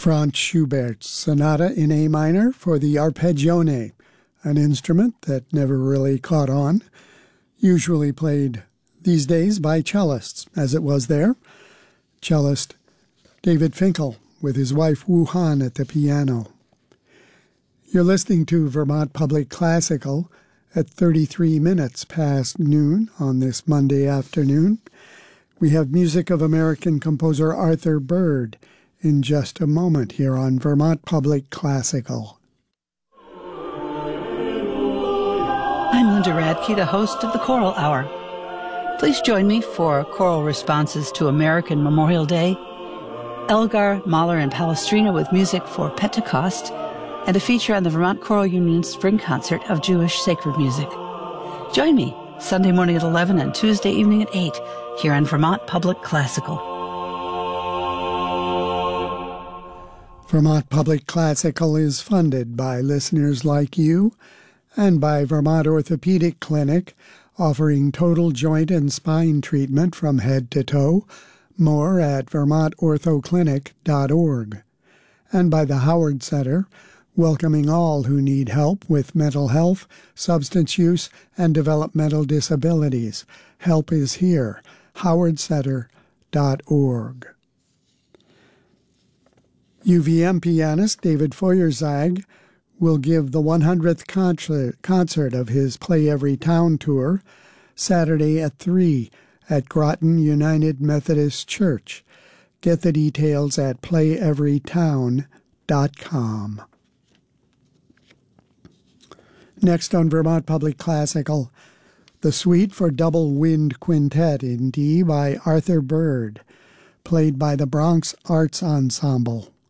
Franz Schubert's Sonata in A minor for the arpeggione, an instrument that never really caught on, usually played these days by cellists, as it was there. Cellist David Finkel with his wife Wu Han at the piano. You're listening to Vermont Public Classical at 33 minutes past noon on this Monday afternoon. We have music of American composer Arthur Byrd in just a moment here on Vermont Public Classical. I'm Linda Radke, the host of the Choral Hour. Please join me for choral responses to American Memorial Day, Elgar, Mahler, and Palestrina with music for Pentecost, and a feature on the Vermont Choral Union's Spring Concert of Jewish Sacred Music. Join me Sunday morning at 11 and Tuesday evening at 8 here on Vermont Public Classical. Vermont Public Classical is funded by listeners like you and by Vermont Orthopedic Clinic, offering total joint and spine treatment from head to toe. More at vermontorthoclinic.org. And by the Howard Center, welcoming all who need help with mental health, substance use, and developmental disabilities. Help is here. howardcenter.org. UVM pianist David Feuerzag will give the 100th concert of his Play Every Town tour Saturday at 3 at Groton United Methodist Church. Get the details at playeverytown.com. Next on Vermont Public Classical, the Suite for Double Wind Quintet in D by Arthur Byrd, played by the Bronx Arts Ensemble.